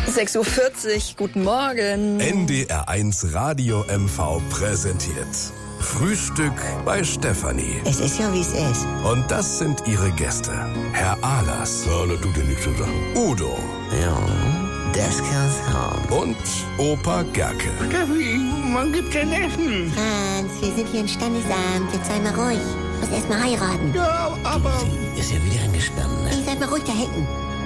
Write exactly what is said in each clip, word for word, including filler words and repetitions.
sechs Uhr vierzig, guten Morgen. N D R eins Radio M V präsentiert Frühstück bei Stefanie. Es ist ja, wie es ist. Und das sind ihre Gäste. Herr Ahlers. Ja, das tut dir nichts zu sagen. Udo. Ja, das kann's haben. Und Opa Gerke. Steffi, wann gibt's denn Essen? Franz, wir sind hier im Standesamt. Jetzt sei mal ruhig. Muss erst mal heiraten. Ja, aber... Ist ja wieder angespannt, ne? Ihr seid mal ruhig da hinten.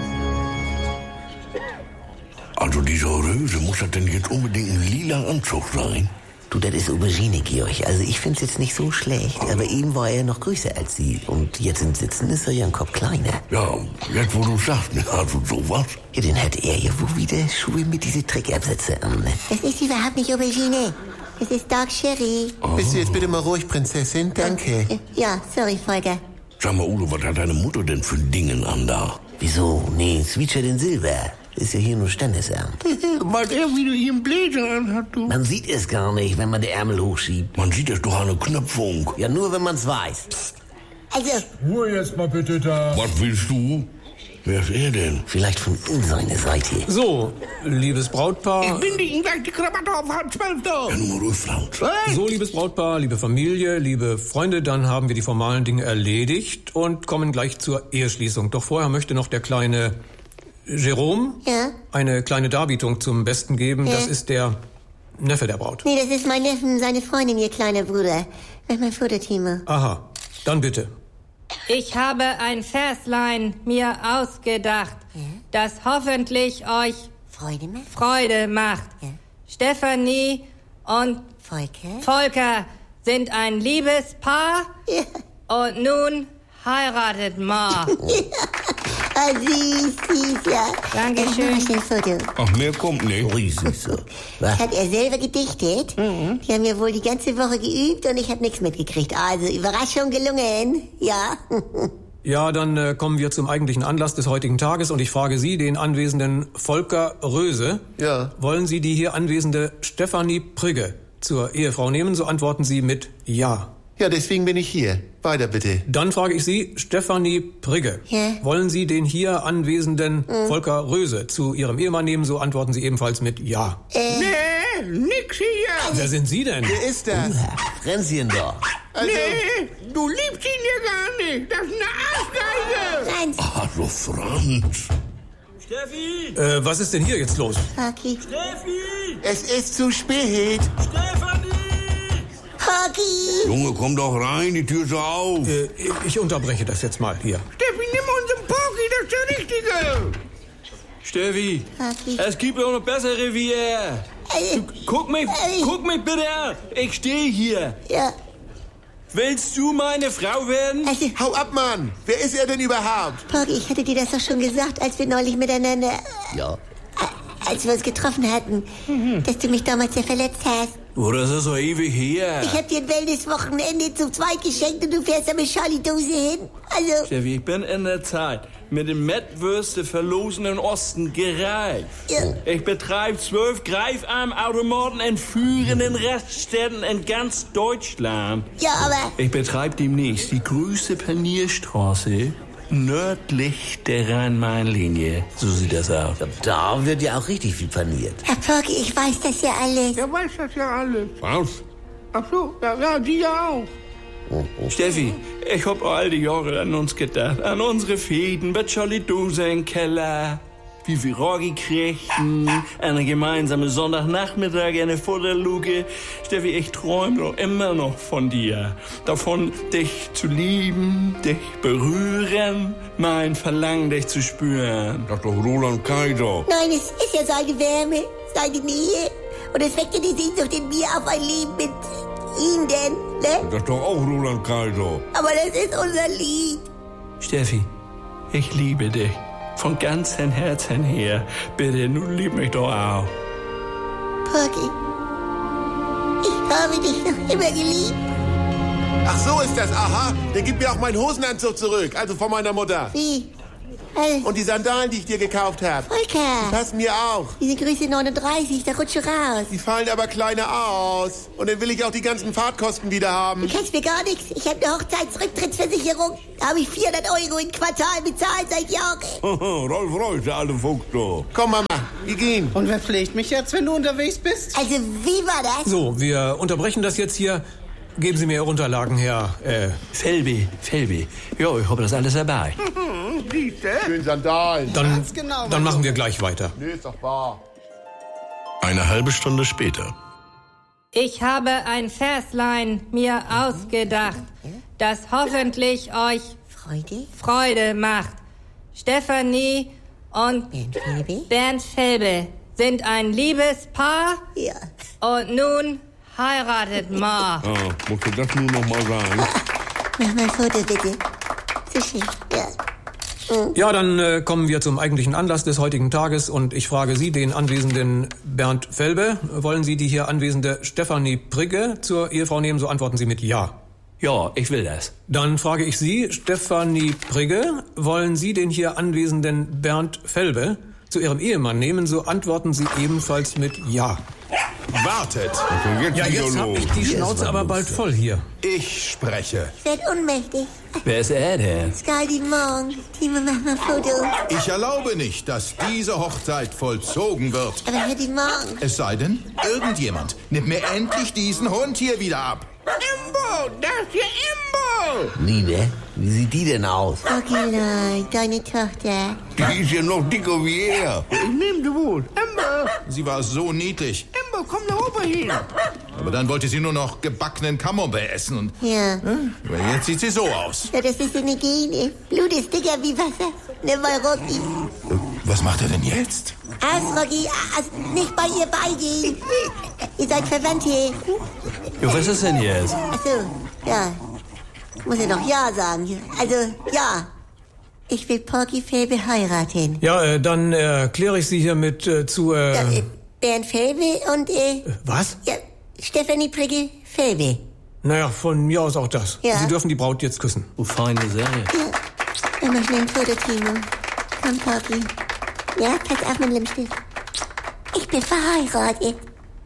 Also dieser Röse, muss das denn jetzt unbedingt ein lila Anzug sein? Du, das ist Aubergine, Georg. Also ich find's jetzt nicht so schlecht. Aber eben war er noch größer als Sie. Und jetzt im Sitzen ist er ja ein Kopf kleiner. Ja, jetzt wo du sagst, ne, also sowas. Ja, dann hat er ja wohl wieder Schuhe mit diese Trickabsätze an, ne? Das ist überhaupt nicht Aubergine. Das ist Dark Sherry. Oh. Bist du jetzt bitte mal ruhig, Prinzessin? Danke. Ja, sorry, Volker. Sag mal, Udo, was hat deine Mutter denn für Dingen an da? Wieso? Nee, Sweetshirt in Silber. Ist ja hier nur Standesamt. Was er wieder hier im Bläser anhat, du. Man sieht es gar nicht, wenn man die Ärmel hochschiebt. Man sieht es doch an der Knöpfung. Ja, nur wenn man's weiß. Also, Ruhe jetzt mal bitte da. Was willst du? Wer ist er denn? vielleicht von in seiner Seite. So, liebes Brautpaar. Bind ich ihm gleich die Krawatte auf halb zwölf da. Ja, nur mal ruhig, Franz. So, liebes Brautpaar, liebe Familie, liebe Freunde, dann haben wir die formalen Dinge erledigt und kommen gleich zur Eheschließung. Doch vorher möchte noch der kleine Jerome Ja? eine kleine Darbietung zum Besten geben. Ja. Das ist der Neffe der Braut. Nee, das ist mein Neffen, seine Freundin, ihr kleiner Bruder. Mach mal Foto, Timo. Aha, dann bitte. Ich habe ein Verslein mir ausgedacht, Ja? das hoffentlich euch Freude macht? Freude macht. Ja. Stefanie und Volker? Volker sind ein Liebespaar Ja. und nun heiratet mal. Ah, süß, süß, ja. Dankeschön. Ich mach mal schnell ein Foto. Ach, mehr kommt nicht. Ui, süße. Das hat er selber gedichtet. Mhm. Die haben ja wohl die ganze Woche geübt und ich habe nichts mitgekriegt. Also, Überraschung gelungen. Ja. Ja, dann äh, kommen wir zum eigentlichen Anlass des heutigen Tages und ich frage Sie, den anwesenden Volker Röse. Ja. Wollen Sie die hier anwesende Stefanie Prigge zur Ehefrau nehmen? So antworten Sie mit Ja. Ja, deswegen bin ich hier. Weiter bitte. Dann frage ich Sie, Stefanie Prigge. Ja. Wollen Sie den hier anwesenden Volker Röse zu Ihrem Ehemann nehmen? So antworten Sie ebenfalls mit Ja. Äh, Nee, nix hier. Wer sind Sie denn? Wer ist das? Fränzchen doch. Also, Nee, du liebst ihn ja gar nicht. Das ist eine Arschgeige. Franz, Hallo, Franz. Steffi! Äh, was ist denn hier jetzt los? Hockey. Steffi! es ist zu spät. Stefanie! Hockey. Junge, komm doch rein, die Tür ist auf. Äh, ich unterbreche das jetzt mal hier. Steffi, nimm unseren Poki, das ist der Richtige. Steffi! Hockey. Es gibt auch noch bessere wie er. Äh, Guck mich, Ey. guck mich bitte an. Ich stehe hier. ja. Willst du meine Frau werden? Also, Hau ab, Mann. Wer ist er denn überhaupt? Pocky, ich hatte dir das doch schon gesagt, als wir neulich miteinander... Ja. äh, Als wir uns getroffen hatten, dass du mich damals ja verletzt hast. Oh, das ist so ewig her. Ich hab dir ein Wellness-Wochenende zu zweit geschenkt und du fährst da mit Charlie-Dose hin. Also, Steffi, ich bin in der Zeit mit dem Mettwürste verlosenen Osten gereift. ja, Ich betreibe zwölf Greifarmautomaten in führenden Raststätten in ganz Deutschland. ja, aber... Ich betreibe demnächst die größte Panierstraße nördlich der Rhein-Main-Linie. So sieht das aus. Da wird ja auch richtig viel paniert. Herr Pocky, ich weiß das ja alles. Der weiß das ja alles. Was? Ach so, ja, ja, die ja auch. Steffi, ich hab all die Jahre an uns gedacht. An unsere Fäden mit Charlie Dose im Keller. Wie wir Roggi kriegten. Eine gemeinsame Sonntagnachmittag, eine Futterluke. Steffi, ich träume doch immer noch von dir. Davon, dich zu lieben, dich berühren. Mein Verlangen, dich zu spüren. Das ist doch Roland Kaiser. Nein, es ist ja seine Wärme, seine Nähe. Und es weckt ja die Sehnsucht in mir auf ein Leben mit ihm denn, ne? Das ist doch auch Roland Kaiser. Aber das ist unser Lied. Steffi, ich liebe dich. Von ganzem Herzen her. Bitte, nun lieb mich doch auch. Pocky, ich habe dich noch immer geliebt. Ach so ist das, aha. Der gibt mir auch meinen Hosenanzug zurück, also von meiner Mutter. Wie? Hey. Und die Sandalen, die ich dir gekauft habe. Volker. Die passen mir auch. Diese Größe neununddreißig, da rutscht raus. Die fallen aber kleiner aus. Und dann will ich auch die ganzen Fahrtkosten wieder haben. Du kannst mir gar nichts. Ich habe eine Hochzeitsrücktrittsversicherung. Da habe ich vierhundert Euro im Quartal bezahlt seit Jahren. Rolf Royce, der alte Fuchs da. Komm, Mama, wir gehen. Und wer pflegt mich jetzt, wenn du unterwegs bist? Also, wie war das? So, wir unterbrechen das jetzt hier. Geben Sie mir Ihre Unterlagen her. Äh. Felby, Felby. Ja, ich habe das alles dabei. Schön Sandalen. Dann, genau, dann machen wir gleich weiter. Nee, ist doch wahr. Eine halbe Stunde später. Ich habe ein Verslein mir ausgedacht, das hoffentlich euch Freude? Freude macht. Stefanie und Bernd Felbe? Bernd Felbe sind ein Liebespaar Ja. und nun heiratet ma. Ah, musst du das nur noch mal sagen? Mach mal ein Foto, bitte. So schön, ja. Ja, dann äh, kommen wir zum eigentlichen Anlass des heutigen Tages und ich frage Sie, den anwesenden Bernd Felbe, wollen Sie die hier anwesende Stefanie Prigge zur Ehefrau nehmen? So antworten Sie mit Ja. Ja, ich will das. Dann frage ich Sie, Stefanie Prigge, wollen Sie den hier anwesenden Bernd Felbe zu Ihrem Ehemann nehmen? So antworten Sie ebenfalls mit Ja. Wartet! Jetzt Ja, wieder jetzt hab los. ich die Schnauze aber bald voll hier. Ich spreche. Ich werd ohnmächtig. Wer ist er denn? Sky, die Morgen. Timo, mach mal ein Foto. Ich erlaube nicht, dass diese Hochzeit vollzogen wird. Aber Herr, die Morgen. Es sei denn, irgendjemand nimmt mir endlich diesen Hund hier wieder ab. Imbo, das ist hier Imbo. Liebe, wie sieht die denn aus? Okay, deine Tochter. Die ist ja noch dicker wie er. Ich nehm sie wohl. Imbo, Sie war so niedlich. Imbo, komm nach oben hin. Aber dann wollte sie nur noch gebackenen Camembert essen. Und Ja. aber jetzt sieht sie so aus. Ja, das ist eine Gene. Blut ist dicker wie Wasser. Ne, bei Rocky. Was macht er denn jetzt? Aus, Rocky. Aus, nicht bei ihr beigehen. Ihr seid Verwandte. Ja, was ist denn jetzt? Ach so, ja. Muss ja noch Ja sagen. Also, ja. Ich will Porky Felbe heiraten. Ja, äh, dann erkläre ich Sie hiermit äh, zu... Äh, Ja, äh, Bernd Felbe und, äh, was? ja, Stefanie Prigge Felbe. Naja, von mir aus auch das. Ja. Sie dürfen die Braut jetzt küssen. Oh, feine Serie. Ja. Dann mach schnell ein Foto, Timo. Komm, Porky. Ja, pass auf mit dem Lippenstift. Ich bin verheiratet.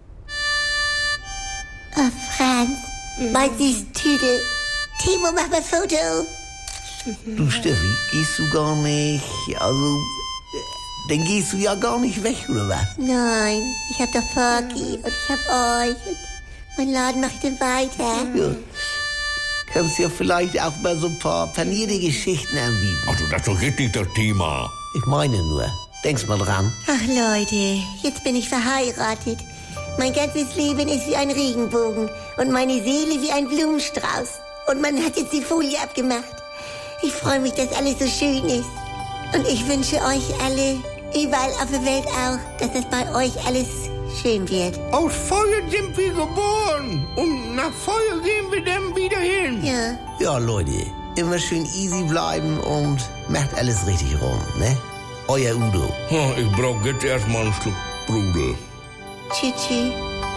Oh, Franz. Mein süßes Tüdel. Timo, mach mal ein Foto. Du, Steffi, gehst du gar nicht, also, äh, dann gehst du ja gar nicht weg, oder was? Nein, ich hab doch Porky und ich hab euch und mein Laden macht dann weiter. Ja. Kannst ja vielleicht auch mal so ein paar panierte Geschichten anbieten. Ach du, das ist doch richtig das Thema. Ich meine nur, denkst mal dran. Ach Leute, jetzt bin ich verheiratet. Mein ganzes Leben ist wie ein Regenbogen und meine Seele wie ein Blumenstrauß. Und man hat jetzt die Folie abgemacht. Ich freue mich, dass alles so schön ist. Und ich wünsche euch alle, überall auf der Welt auch, dass es bei euch alles schön wird. Aus Feuer sind wir geboren. Und nach Feuer gehen wir dann wieder hin. Ja. Ja, Leute, immer schön easy bleiben und macht alles richtig rum, ne? Euer Udo. Ja, ich brauch jetzt erstmal einen Schluck Sprudel. Tschüss, tschüss.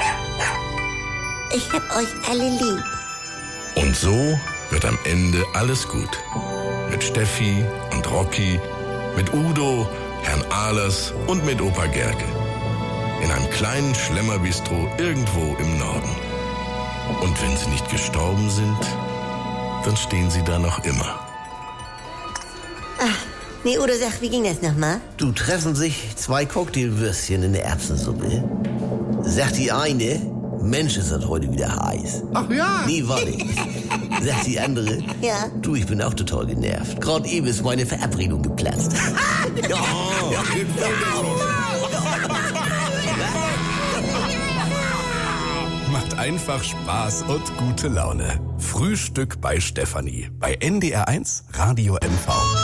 Ich hab euch alle lieb. Und so wird am Ende alles gut. Mit Steffi und Rocky, mit Udo, Herrn Ahlers und mit Opa Gerke. In einem kleinen Schlemmerbistro irgendwo im Norden. Und wenn sie nicht gestorben sind, dann stehen sie da noch immer. Ach, nee, Udo, sag, wie ging das nochmal? Du, treffen sich zwei Cocktailwürstchen in der Erbsensuppe. Sagt die eine, Mensch, ist das heute wieder heiß. Ach ja. Nee, warte. Sagt die andere, Ja. du, ich bin auch total genervt. Gerade eben ist meine Verabredung geplatzt. Ja, jetzt Macht einfach Spaß und gute Laune. Frühstück bei Stefanie. Bei N D R eins Radio M V.